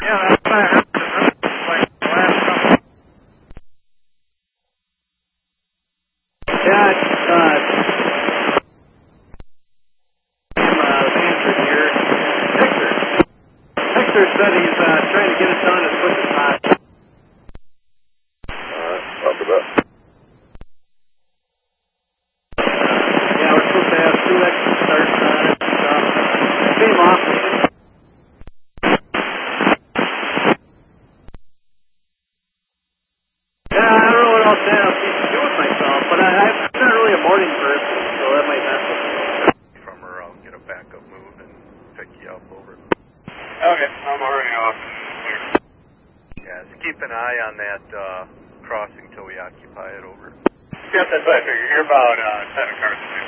Yeah, that's what I heard. Like the last couple. Yeah, it's Manfred here. Hector said he's trying to get it done as quick as possible. Talk about. Yeah, we're supposed to have 2 extra starts on it. Came off. Yeah, I don't know what else to do with myself, but I'm not really a morning person, so that might mess with me. From her, I'll get a backup move and pick you up over. Okay, I'm already off. Yeah, just keep an eye on that crossing till we occupy it over. Yep, that's what I figured. You're about 7 cars away.